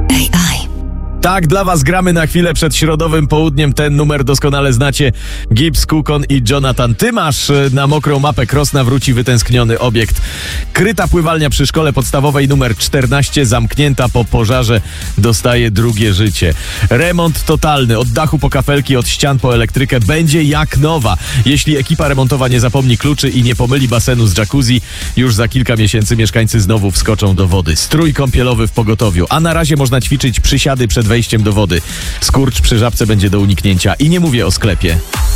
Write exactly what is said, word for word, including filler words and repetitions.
A I. Tak, dla was gramy na chwilę przed środowym południem. Ten numer doskonale znacie. Gibbs, Kukon i Jonathan. Ty masz na mokrą mapę Krosna wróci wytęskniony obiekt. Kryta pływalnia przy szkole podstawowej numer czternaście, zamknięta po pożarze, dostaje drugie życie. Remont totalny, od dachu po kafelki, od ścian po elektrykę, będzie jak nowa. Jeśli ekipa remontowa nie zapomni kluczy i nie pomyli basenu z jacuzzi, już za kilka miesięcy mieszkańcy znowu wskoczą do wody. Strój kąpielowy w pogotowiu, a na razie można ćwiczyć przysiady przed wejściem do wody. Skurcz przy żabce będzie do uniknięcia i nie mówię o sklepie.